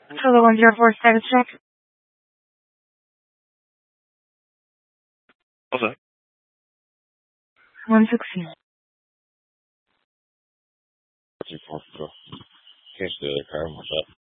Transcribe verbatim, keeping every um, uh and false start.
Hello, one zero four status check. What's up? one sixteen. Two four four. Catch the car. What's up?